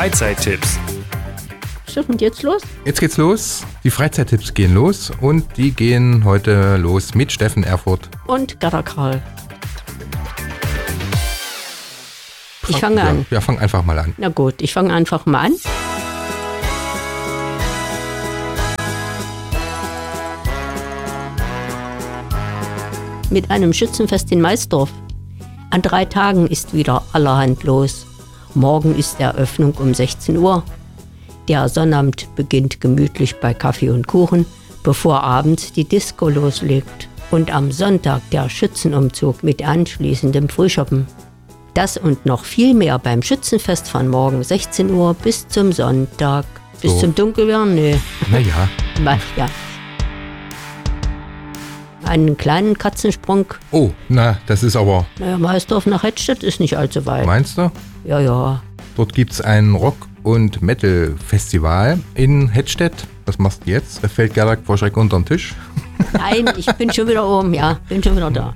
Freizeittipps. Und jetzt los? Jetzt geht's los. Die Freizeittipps gehen los und die gehen heute los mit Steffen Erfurt. Und Gerda Karl. Ich fange an. Ja, fang einfach mal an. Na gut, ich fange einfach mal an. Mit einem Schützenfest in Maisdorf. An 3 Tagen ist wieder allerhand los. Morgen ist Eröffnung um 16 Uhr. Der Sonnabend beginnt gemütlich bei Kaffee und Kuchen, bevor abends die Disco loslegt. Und am Sonntag der Schützenumzug mit anschließendem Frühschoppen. Das und noch viel mehr beim Schützenfest von morgen 16 Uhr bis zum Sonntag. Bis zum Dunkelwerden? Nee. Naja. Ja. Einen kleinen Katzensprung. Oh, na, das ist aber... Naja, Maisdorf nach Hettstedt ist nicht allzu weit. Meinst du? Ja. Dort gibt's ein Rock- und Metal-Festival in Hettstedt. Was machst du jetzt? Da fällt Gerda vor Schreck unter den Tisch. Nein, ich bin schon wieder oben, bin schon wieder da.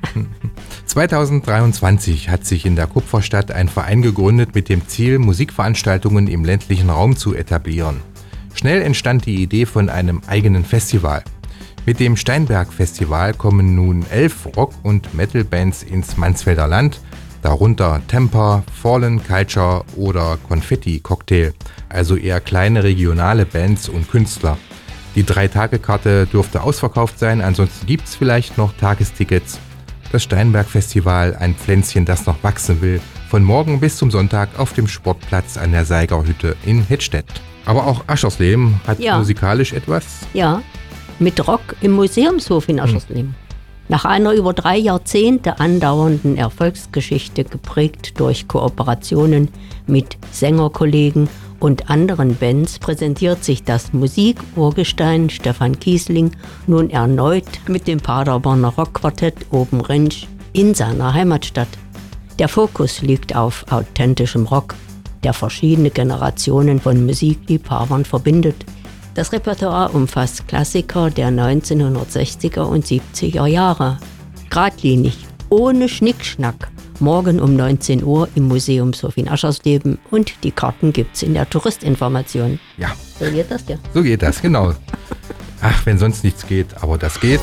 2023 hat sich in der Kupferstadt ein Verein gegründet mit dem Ziel, Musikveranstaltungen im ländlichen Raum zu etablieren. Schnell entstand die Idee von einem eigenen Festival. Mit dem Steinberg-Festival kommen nun 11 Rock- und Metal-Bands ins Mansfelder Land, darunter Temper, Fallen Culture oder Confetti Cocktail, also eher kleine regionale Bands und Künstler. Die 3-Tage-Karte dürfte ausverkauft sein, ansonsten gibt es vielleicht noch Tagestickets. Das Steinberg-Festival, ein Pflänzchen, das noch wachsen will, von morgen bis zum Sonntag auf dem Sportplatz an der Seigerhütte in Hettstedt. Aber auch Aschersleben hat musikalisch etwas. Ja, mit Rock im Museumshof in Aschersleben. Nach einer über 3 Jahrzehnte andauernden Erfolgsgeschichte, geprägt durch Kooperationen mit Sängerkollegen und anderen Bands, präsentiert sich das Musik-Urgestein Stefan Kiesling nun erneut mit dem Paderborner Rockquartett Oben Rentsch in seiner Heimatstadt. Der Fokus liegt auf authentischem Rock, der verschiedene Generationen von Musikliebhabern verbindet. Das Repertoire umfasst Klassiker der 1960er und 70er Jahre. Geradlinig, ohne Schnickschnack. Morgen um 19 Uhr im Museumshof in Aschersleben und die Karten gibt's in der Touristinformation. Ja. So geht das, ja? So geht das, genau. Ach, wenn sonst nichts geht, aber das geht.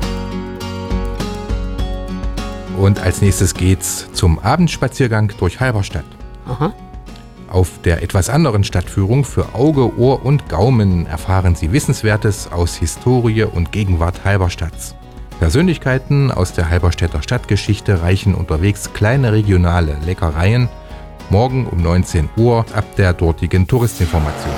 Und als nächstes geht's zum Abendspaziergang durch Halberstadt. Aha. Auf der etwas anderen Stadtführung für Auge, Ohr und Gaumen erfahren Sie Wissenswertes aus Historie und Gegenwart Halberstadts. Persönlichkeiten aus der Halberstädter Stadtgeschichte reichen unterwegs kleine regionale Leckereien. Morgen um 19 Uhr ab der dortigen Touristinformation.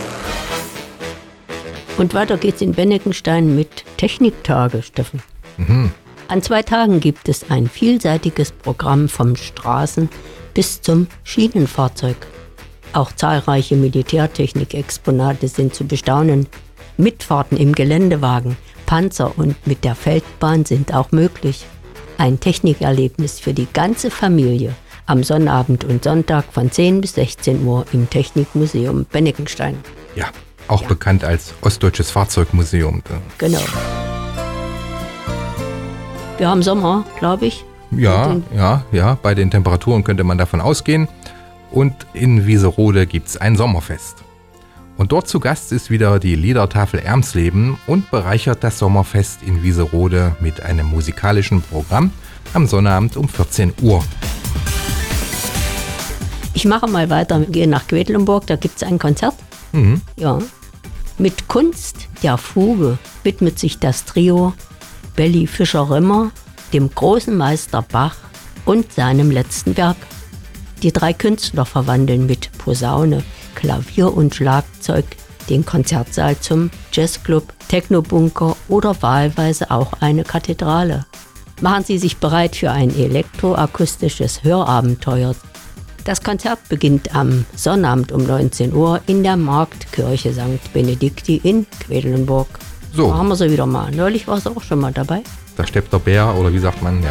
Und weiter geht's in Bennekenstein mit Techniktage, Steffen. An 2 Tagen gibt es ein vielseitiges Programm vom Straßen- bis zum Schienenfahrzeug. Auch zahlreiche Militärtechnik-Exponate sind zu bestaunen. Mitfahrten im Geländewagen, Panzer und mit der Feldbahn sind auch möglich. Ein Technikerlebnis für die ganze Familie am Sonnabend und Sonntag von 10 bis 16 Uhr im Technikmuseum Bennekenstein. Ja, auch bekannt als Ostdeutsches Fahrzeugmuseum. Genau. Wir haben Sommer, glaube ich. Ja, bei den Temperaturen könnte man davon ausgehen. Und in Wieserode gibt es ein Sommerfest. Und dort zu Gast ist wieder die Liedertafel Ermsleben und bereichert das Sommerfest in Wieserode mit einem musikalischen Programm am Sonnabend um 14 Uhr. Ich mache mal weiter, wir gehen nach Quedlinburg, da gibt es ein Konzert. Ja. Mit Kunst der Fuge widmet sich das Trio Belly Fischer-Römer dem großen Meister Bach und seinem letzten Werk. Die 3 Künstler verwandeln mit Posaune, Klavier und Schlagzeug den Konzertsaal zum Jazzclub, Technobunker oder wahlweise auch eine Kathedrale. Machen Sie sich bereit für ein elektroakustisches Hörabenteuer. Das Konzert beginnt am Sonnabend um 19 Uhr in der Marktkirche St. Benedikti in Quedlinburg. So. Da haben wir sie wieder mal. Neulich war sie auch schon mal dabei. Da steppt der Bär, oder wie sagt man, ja.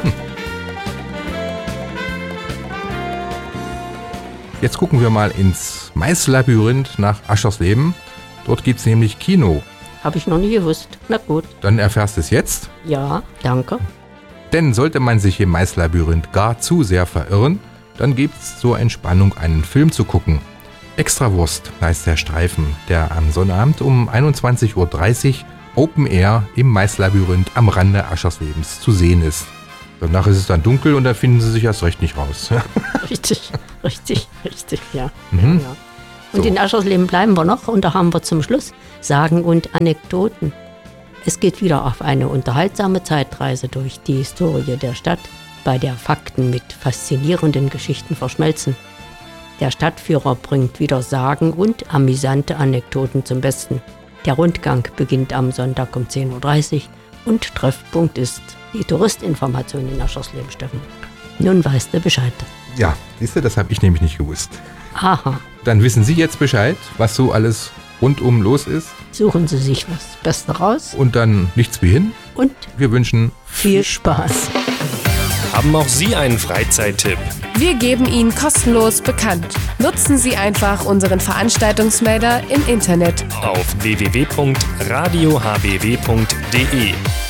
Jetzt gucken wir mal ins Maislabyrinth nach Aschersleben. Dort gibt es nämlich Kino. Habe ich noch nie gewusst. Na gut. Dann erfährst du es jetzt. Ja, danke. Denn sollte man sich im Maislabyrinth gar zu sehr verirren, dann gibt es zur Entspannung einen Film zu gucken. Extrawurst heißt der Streifen, der am Sonnabend um 21.30 Uhr Open Air im Maislabyrinth am Rande Ascherslebens zu sehen ist. Danach ist es dann dunkel und da finden sie sich erst recht nicht raus. Richtig, ja. Mhm. Ja. Und in Aschersleben bleiben wir noch und da haben wir zum Schluss Sagen und Anekdoten. Es geht wieder auf eine unterhaltsame Zeitreise durch die Historie der Stadt, bei der Fakten mit faszinierenden Geschichten verschmelzen. Der Stadtführer bringt wieder Sagen und amüsante Anekdoten zum Besten. Der Rundgang beginnt am Sonntag um 10.30 Uhr und Treffpunkt ist die Touristinformation in Aschersleben, Steffen. Nun weißt du Bescheid. Ja, siehst du, das habe ich nämlich nicht gewusst. Aha. Dann wissen Sie jetzt Bescheid, was so alles rundum los ist. Suchen Sie sich was Beste raus. Und dann nichts wie hin. Und wir wünschen viel Spaß. Haben auch Sie einen Freizeittipp? Wir geben ihn kostenlos bekannt. Nutzen Sie einfach unseren Veranstaltungsmelder im Internet auf www.radiohbw.de.